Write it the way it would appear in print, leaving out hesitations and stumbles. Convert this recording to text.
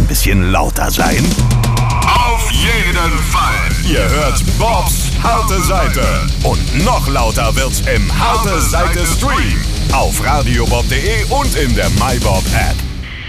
ein bisschen lauter sein? Auf jeden Fall. Ihr hört Bobs Harte Seite. Und noch lauter wird's im Harte Seite Stream. Auf radiobob.de und in der MyBob App.